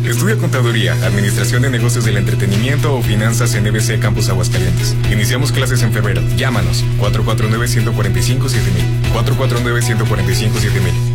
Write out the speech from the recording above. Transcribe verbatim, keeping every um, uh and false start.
Estudia Contaduría, Administración de Negocios del Entretenimiento o Finanzas en E B C Campus Aguascalientes. Iniciamos clases en febrero. Llámanos cuatro cuatro nueve, uno cuatro cinco, siete mil. cuatro cuatro nueve, uno cuatro cinco, siete mil.